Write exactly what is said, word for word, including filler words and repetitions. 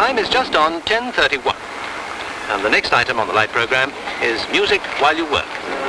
time is just on ten thirty-one. And the next item on the light programme is Music While You Work.